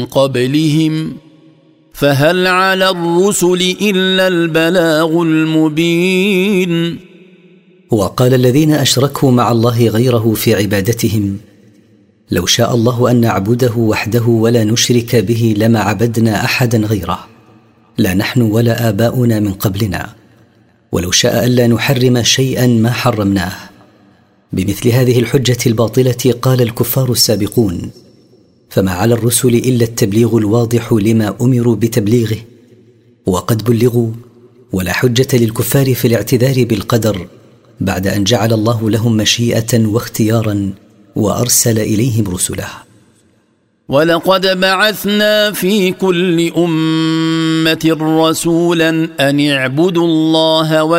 قبلهم فهل على الرسل إلا البلاغ المبين. وقال الذين أشركوا مع الله غيره في عبادتهم: لو شاء الله أن نعبده وحده ولا نشرك به لما عبدنا أحدا غيره، لا نحن ولا آباؤنا من قبلنا، ولو شاء ألا نحرم شيئا ما حرمناه. بمثل هذه الحجة الباطلة قال الكفار السابقون: فما على الرسل إلا التبليغ الواضح لما أمروا بتبليغه، وقد بلغوا، ولا حجة للكفار في الاعتذار بالقدر بعد أن جعل الله لهم مشيئة واختيارا وأرسل إليهم رسله. ولقد بعثنا في كل أمة رسولا أن اعبدوا الله